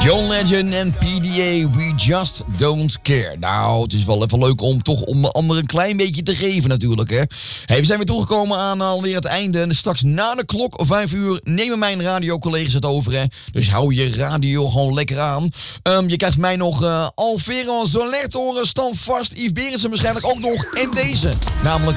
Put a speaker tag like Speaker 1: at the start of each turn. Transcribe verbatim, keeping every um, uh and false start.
Speaker 1: John Legend en P D A, We Just Don't Care. Nou, het is wel even leuk om toch om de anderen een klein beetje te geven natuurlijk, hè. Hey, we zijn weer toegekomen aan alweer het einde. En straks na de klok, vijf uur, nemen mijn radiocollega's het over, hè. Dus hou je radio gewoon lekker aan. Um, je krijgt mij nog uh, Alvero Soler te horen, stand vast. Yves Berensen waarschijnlijk ook nog. En deze, namelijk